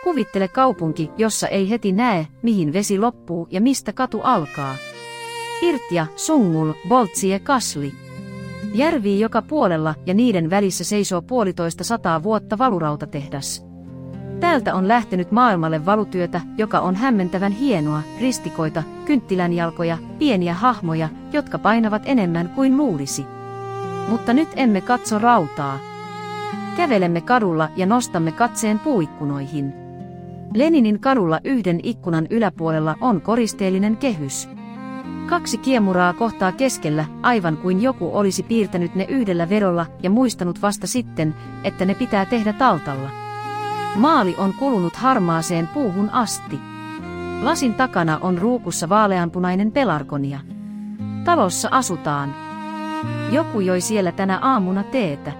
Kuvittele kaupunki, jossa ei heti näe, mihin vesi loppuu ja mistä katu alkaa. Irtia, Sungul, Boltsie, Kasli. Järviä joka puolella ja niiden välissä seisoo 150 vuotta valurautatehdas. Täältä on lähtenyt maailmalle valutyötä, joka on hämmentävän hienoa, ristikoita, kynttilänjalkoja, pieniä hahmoja, jotka painavat enemmän kuin luulisi. Mutta nyt emme katso rautaa. Kävelemme kadulla ja nostamme katseen puuikkunoihin. Leninin kadulla yhden ikkunan yläpuolella on koristeellinen kehys. 2 kiemuraa kohtaa keskellä, aivan kuin joku olisi piirtänyt ne yhdellä vedolla ja muistanut vasta sitten, että ne pitää tehdä taltalla. Maali on kulunut harmaaseen puuhun asti. Lasin takana on ruukussa vaaleanpunainen pelargonia. Talossa asutaan. Joku joi siellä tänä aamuna teetä.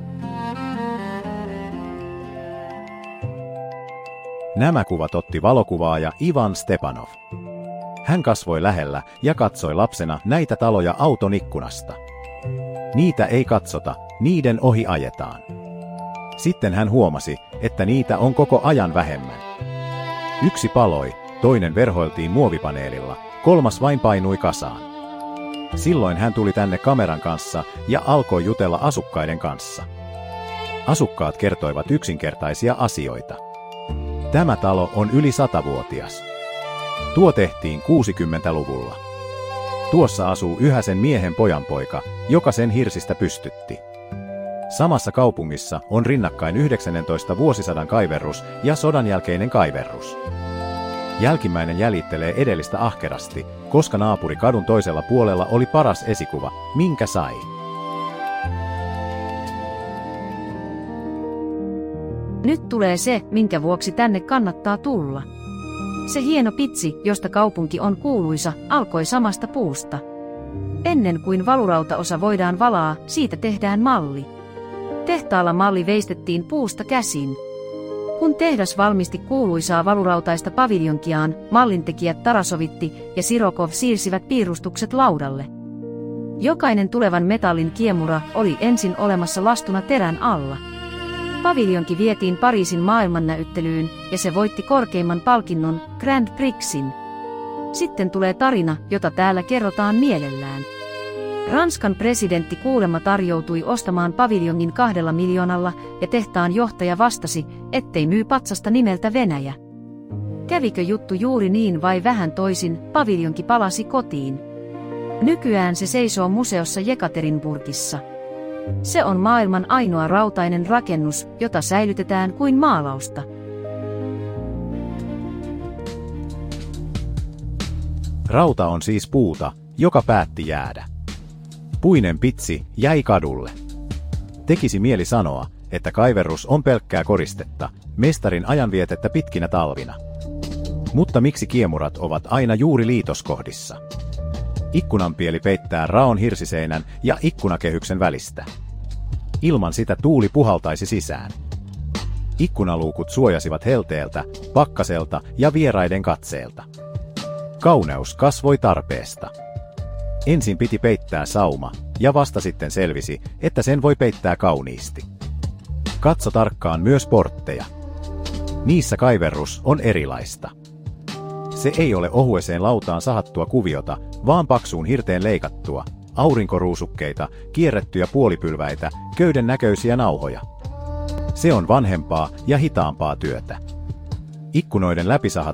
Nämä kuvat otti valokuvaaja Ivan Stepanov. Hän kasvoi lähellä ja katsoi lapsena näitä taloja auton ikkunasta. Niitä ei katsota, niiden ohi ajetaan. Sitten hän huomasi, että niitä on koko ajan vähemmän. Yksi paloi, toinen verhoiltiin muovipaneelilla, 3 vain painui kasaan. Silloin hän tuli tänne kameran kanssa ja alkoi jutella asukkaiden kanssa. Asukkaat kertoivat yksinkertaisia asioita. Tämä talo on yli 100-vuotias. Tuo tehtiin 60-luvulla. Tuossa asuu yhä sen miehen pojanpoika, joka sen hirsistä pystytti. Samassa kaupungissa on rinnakkain 19. vuosisadan kaiverrus ja sodan jälkeinen kaiverrus. Jälkimmäinen jäljittelee edellistä ahkerasti, koska naapuri kadun toisella puolella oli paras esikuva, minkä sai. Nyt tulee se, minkä vuoksi tänne kannattaa tulla. Se hieno pitsi, josta kaupunki on kuuluisa, alkoi samasta puusta. Ennen kuin valurautaosa voidaan valaa, siitä tehdään malli. Tehtaalla malli veistettiin puusta käsin. Kun tehdas valmisti kuuluisaa valurautaista paviljonkiaan, mallintekijät Tarasovitti ja Sirokov siirsivät piirustukset laudalle. Jokainen tulevan metallin kiemura oli ensin olemassa lastuna terän alla. Paviljonki vietiin Pariisin maailmannäyttelyyn ja se voitti korkeimman palkinnon, Grand Prixin. Sitten tulee tarina, jota täällä kerrotaan mielellään. Ranskan presidentti kuulemma tarjoutui ostamaan paviljongin 2 miljoonalla ja tehtaan johtaja vastasi, ettei myy patsasta nimeltä Venäjä. Kävikö juttu juuri niin vai vähän toisin, paviljonki palasi kotiin. Nykyään se seisoo museossa Jekaterinburgissa. Se on maailman ainoa rautainen rakennus, jota säilytetään kuin maalausta. Rauta on siis puuta, joka päätti jäädä. Puinen pitsi jäi kadulle. Tekisi mieli sanoa, että kaiverrus on pelkkää koristetta, mestarin ajanvietettä pitkinä talvina. Mutta miksi kiemurat ovat aina juuri liitoskohdissa? Ikkunanpieli peittää raon hirsiseinän ja ikkunakehyksen välistä. Ilman sitä tuuli puhaltaisi sisään. Ikkunaluukut suojasivat helteeltä, pakkaselta ja vieraiden katseelta. Kauneus kasvoi tarpeesta. Ensin piti peittää sauma, ja vasta sitten selvisi, että sen voi peittää kauniisti. Katso tarkkaan myös portteja. Niissä kaiverrus on erilaista. Se ei ole ohueseen lautaan sahattua kuviota, vaan paksuun hirteen leikattua, aurinkoruusukkeita, kierrettyjä puolipylväitä, köyden näköisiä nauhoja. Se on vanhempaa ja hitaampaa työtä. Ikkunoiden läpisahat